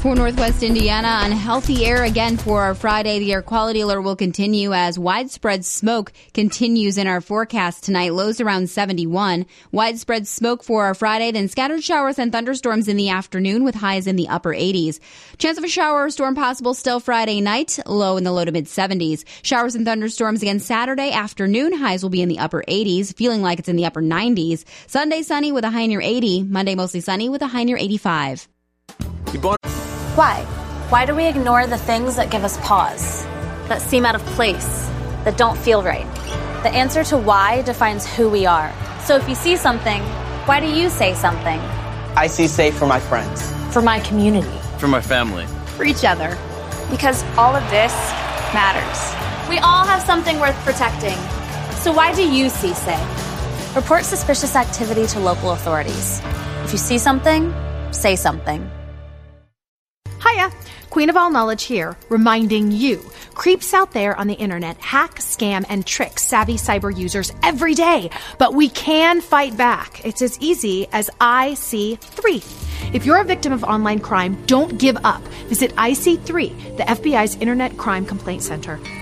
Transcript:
For Northwest Indiana, unhealthy air again for our Friday. The air quality alert will continue as widespread smoke continues in our forecast tonight. Lows around 71. Widespread smoke for our Friday, then scattered showers and thunderstorms in the afternoon with highs in the upper 80s. Chance of a shower or storm possible still Friday night, low in the low to mid 70s. Showers and thunderstorms again Saturday afternoon. Highs will be in the upper 80s, feeling like it's in the upper 90s. Sunday sunny with a high near 80. Monday mostly sunny with a high near 85. Why? Why do we ignore the things that give us pause, that seem out of place, that don't feel right? The answer to why defines who we are. So if you see something, why do you say something? I see safe for my friends. For my community. For my family. For each other. Because all of this matters. We all have something worth protecting. So why do you see safe? Report suspicious activity to local authorities. If you see something, say something. Hiya, Queen of All Knowledge here, reminding you, creeps out there on the internet hack, scam, and trick savvy cyber users every day. But we can fight back. It's as easy as IC3. If you're a victim of online crime, don't give up. Visit IC3, the FBI's Internet Crime Complaint Center.